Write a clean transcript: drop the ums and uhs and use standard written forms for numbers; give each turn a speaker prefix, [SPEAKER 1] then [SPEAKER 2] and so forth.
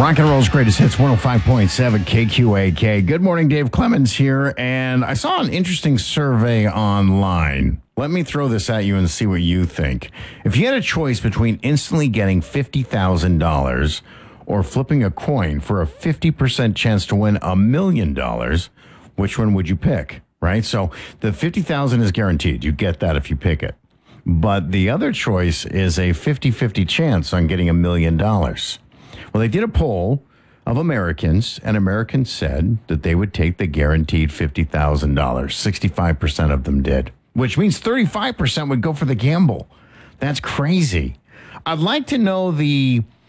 [SPEAKER 1] Rock and roll's greatest hits, 105.7 KQAK. Good morning, Dave Clemens here, and I saw an interesting survey online. Let me throw this at you and see what you think. If you had a choice between instantly getting $50,000 or flipping a coin for a 50% chance to win $1 million, which one would you pick, right? So the $50,000 is guaranteed. You get that if you pick it. But the other choice is a 50-50 chance on getting $1 million. Well, they did a poll of Americans, and Americans said that they would take the guaranteed $50,000. 65% of them did, which means 35% would go for the gamble. That's crazy. I'd like to know the